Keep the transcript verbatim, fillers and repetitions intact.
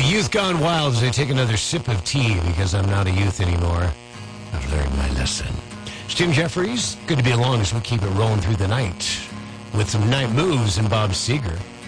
Youth gone wild as I take another sip of tea because I'm not a youth anymore. I've learned my lesson. It's Tim Jeffries. Good to be along as we keep it rolling through the night with some night moves and Bob Seger.